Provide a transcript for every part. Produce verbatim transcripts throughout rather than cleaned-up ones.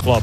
club.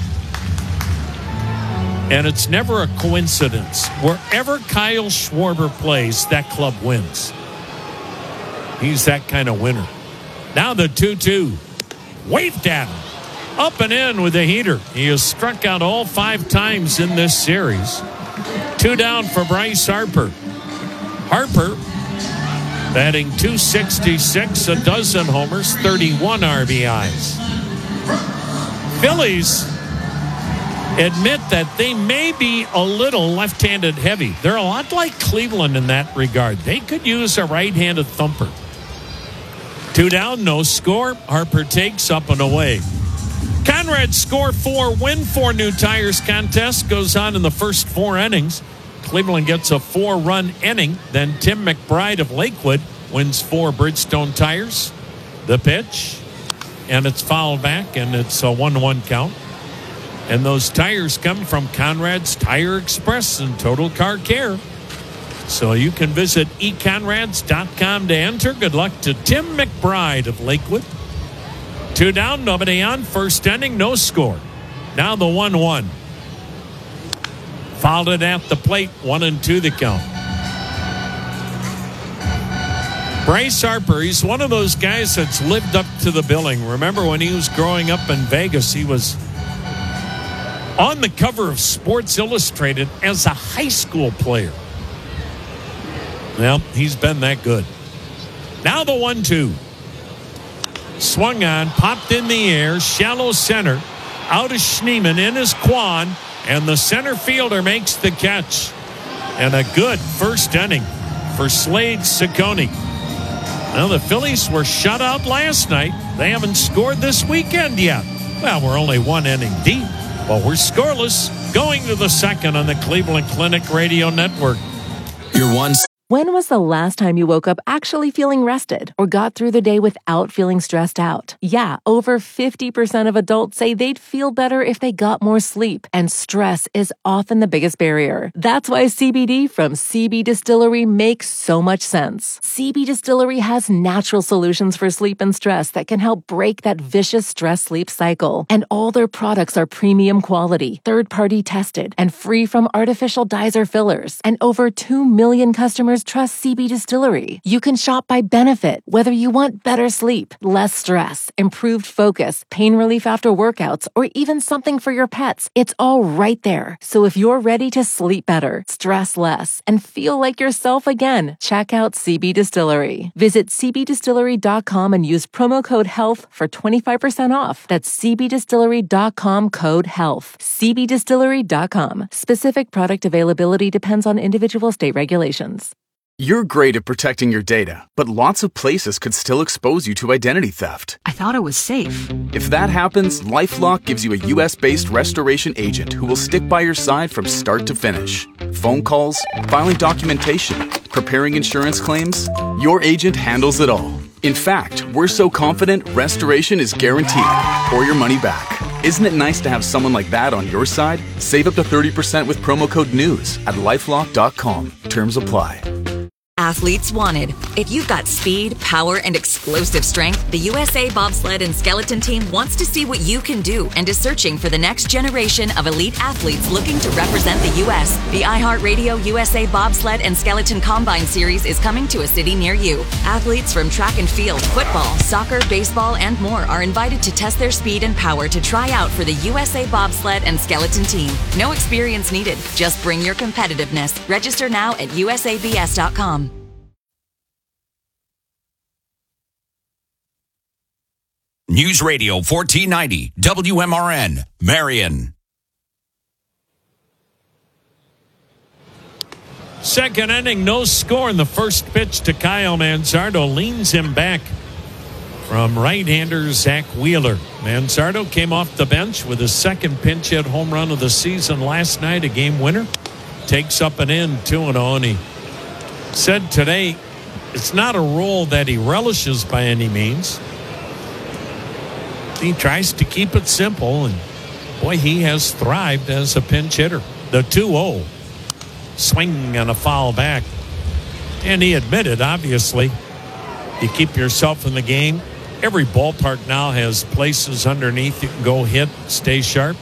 And it's never a coincidence. Wherever Kyle Schwarber plays, that club wins. He's that kind of winner. Now the two two. Waved at him. Up and in with the heater. He has struck out all five times in this series. Two down for Bryce Harper. Harper batting two sixty-six, a dozen homers, thirty-one R B Is. Phillies admit that they may be a little left-handed heavy. They're a lot like Cleveland in that regard. They could use a right-handed thumper. Two down, no score. Harper takes up and away. Conrad's score four, win four new tires contest goes on in the first four innings. Cleveland gets a four-run inning. Then Tim McBride of Lakewood wins four Bridgestone tires. The pitch, and it's fouled back, and it's a one one count. And those tires come from Conrad's Tire Express and Total Car Care. So you can visit e conrads dot com to enter. Good luck to Tim McBride of Lakewood. Two down, nobody on. First inning, no score. Now the one one. Fouled it at the plate, one and two the count. Bryce Harper, he's one of those guys that's lived up to the billing. Remember when he was growing up in Vegas, he was on the cover of Sports Illustrated as a high school player. Well, he's been that good. Now the one two. Swung on, popped in the air, shallow center. Out of Schneemann, in his Kwan, and the center fielder makes the catch. And a good first inning for Slade Ciccone. Now, the Phillies were shut out last night. They haven't scored this weekend yet. Well, we're only one inning deep, but we're scoreless. Going to the second on the Cleveland Clinic Radio Network. Your one. When was the last time you woke up actually feeling rested or got through the day without feeling stressed out? Yeah, over fifty percent of adults say they'd feel better if they got more sleep, and stress is often the biggest barrier. That's why C B D from C B Distillery makes so much sense. C B Distillery has natural solutions for sleep and stress that can help break that vicious stress-sleep cycle. And all their products are premium quality, third-party tested, and free from artificial dyes or fillers. And over two million customers trust C B Distillery. You can shop by benefit, whether you want better sleep, less stress, improved focus, pain relief after workouts, or even something for your pets. It's all right there. So if you're ready to sleep better, stress less, and feel like yourself again, check out C B Distillery. Visit c b distillery dot com and use promo code HEALTH for twenty-five percent off. That's c b distillery dot com code HEALTH. c b distillery dot com. Specific product availability depends on individual state regulations. You're great at protecting your data, but lots of places could still expose you to identity theft. I thought it was safe. If that happens, LifeLock gives you a U S-based restoration agent who will stick by your side from start to finish. Phone calls, filing documentation, preparing insurance claims, your agent handles it all. In fact, we're so confident restoration is guaranteed or your money back. Isn't it nice to have someone like that on your side? Save up to thirty percent with promo code NEWS at lifelock dot com. Terms apply. Athletes wanted. If you've got speed, power, and explosive strength, the U S A Bobsled and Skeleton Team wants to see what you can do and is searching for the next generation of elite athletes looking to represent the U S The iHeartRadio U S A Bobsled and Skeleton Combine Series is coming to a city near you. Athletes from track and field, football, soccer, baseball, and more are invited to test their speed and power to try out for the U S A Bobsled and Skeleton Team. No experience needed. Just bring your competitiveness. Register now at U S A B S dot com. News Radio fourteen ninety, W M R N, Marion. Second inning, no score in the first pitch to Kyle Manzardo. Leans him back from right-hander Zach Wheeler. Manzardo came off the bench with his second pinch hit home run of the season last night, a game winner. Takes up and in, two and oh, and he said today it's not a role that he relishes by any means. He tries to keep it simple, and boy, he has thrived as a pinch hitter. The two oh. Swing and a foul back. And he admitted, obviously, you keep yourself in the game. Every ballpark now has places underneath you can go hit, stay sharp.